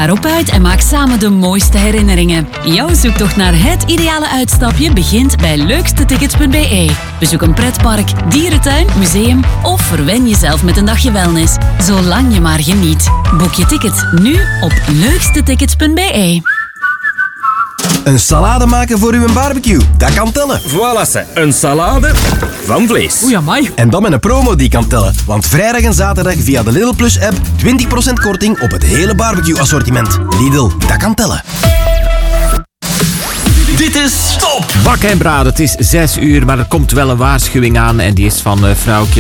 daarop uit en maak samen de mooiste herinneringen. Jouw zoektocht naar het ideale uitstapje begint bij leukstetickets.be. Bezoek een pretpark, dierentuin, museum of verwen jezelf met een dagje wellness. Zolang je maar geniet. Boek je ticket nu op leukstetickets.be. Een salade maken voor uw barbecue, dat kan tellen. Voilà, ze. Een salade van vlees. Oei, amai. En dan met een promo die kan tellen. Want vrijdag en zaterdag via de Lidl Plus app 20% korting op het hele barbecue assortiment. Lidl, dat kan tellen. Dit is Top! Bakken en braden, het is 6 uur, maar er komt wel een waarschuwing aan en die is van vrouwtje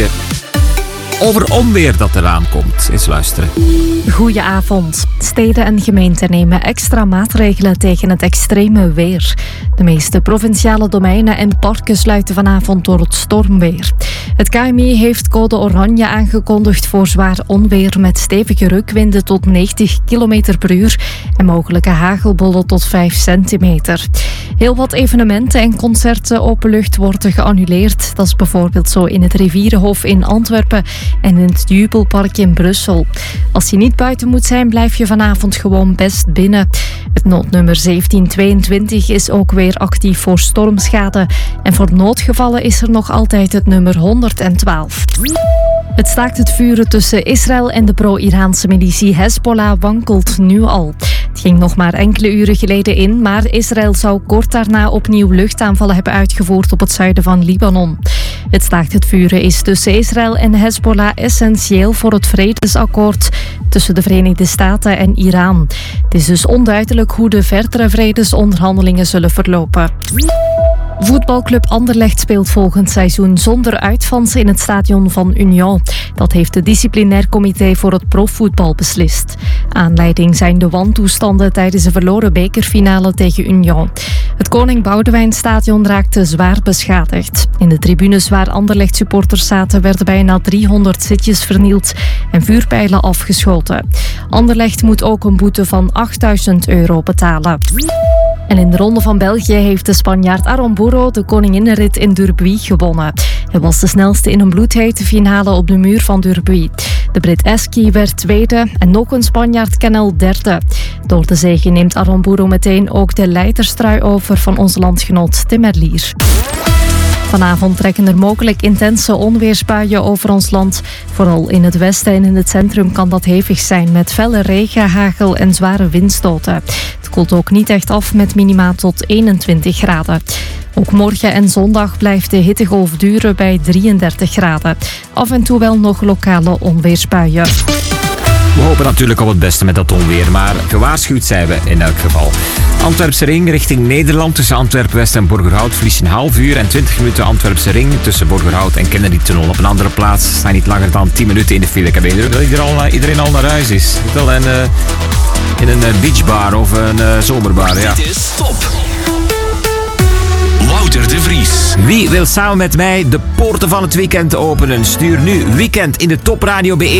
over onweer dat eraan komt. Eens luisteren. Goedenavond. Steden en gemeenten nemen extra maatregelen tegen het extreme weer. De meeste provinciale domeinen en parken sluiten vanavond door het stormweer. Het KMI heeft code oranje aangekondigd voor zwaar onweer met stevige rukwinden tot 90 km per uur en mogelijke hagelbollen tot 5 centimeter. Heel wat evenementen en concerten openlucht worden geannuleerd. Dat is bijvoorbeeld zo in het Rivierenhof in Antwerpen en in het Jubelpark in Brussel. Als je niet buiten moet zijn, blijf je vanavond gewoon best binnen. Het noodnummer 1722 is ook weer actief voor stormschade. En voor noodgevallen is er nog altijd het nummer 112. Het staakt het vuren tussen Israël en de pro-Iraanse militie Hezbollah wankelt nu al. Het ging nog maar enkele uren geleden in, maar Israël zou kort daarna opnieuw luchtaanvallen hebben uitgevoerd op het zuiden van Libanon. Het staakt het vuren is tussen Israël en Hezbollah essentieel voor het vredesakkoord tussen de Verenigde Staten en Iran. Het is dus onduidelijk hoe de verdere vredesonderhandelingen zullen verlopen. Voetbalclub Anderlecht speelt volgend seizoen zonder uitfans in het stadion van Union. Dat heeft het disciplinair comité voor het profvoetbal beslist. Aanleiding zijn de wantoestanden tijdens de verloren bekerfinale tegen Union. Het Koning Boudewijnstadion raakte zwaar beschadigd. In de tribunes waar Anderlecht-supporters zaten werden bijna 300 zitjes vernield en vuurpijlen afgeschoten. Anderlecht moet ook een boete van €8.000 betalen. En in de Ronde van België heeft de Spanjaard Aramburu de koninginnenrit in Durbuy gewonnen. Hij was de snelste in een bloedhete finale op de muur van Durbuy. De Brit Eski werd tweede en nog een Spanjaard Canel derde. Door de zege neemt Aramburu meteen ook de leiderstrui over van onze landgenoot Tim Merlier. Vanavond trekken er mogelijk intense onweersbuien over ons land. Vooral in het westen en in het centrum kan dat hevig zijn met felle regen, hagel en zware windstoten. Het koelt ook niet echt af met minima tot 21 graden. Ook morgen en zondag blijft de hittegolf duren bij 33 graden. Af en toe wel nog lokale onweersbuien. We hopen natuurlijk op het beste met dat onweer, maar gewaarschuwd zijn we in elk geval. Antwerpse ring richting Nederland tussen Antwerpen-West en Borgerhout verlies je een half uur en 20 minuten Antwerpse ring tussen Borgerhout en Kennedy-tunnel. Op een andere plaats sta je niet langer dan 10 minuten in de file. Ik heb de indruk dat iedereen al naar huis is. Wel in een beachbar of een zomerbar. Ja. Dit is Top! Wouter de Vries. Wie wil samen met mij de poorten van het weekend openen? Stuur nu weekend in de Top Radio BE